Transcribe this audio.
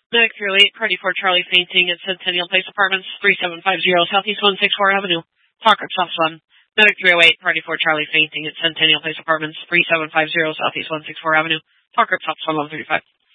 Medic 308, Party 4 Charlie fainting at Centennial Place Apartments, 3750 Southeast 164 Avenue. Talk Soft 1. Medic 308, Party 4 Charlie fainting at Centennial Place Apartments, 3750 Southeast 164 Avenue. Talk Soft 1 135.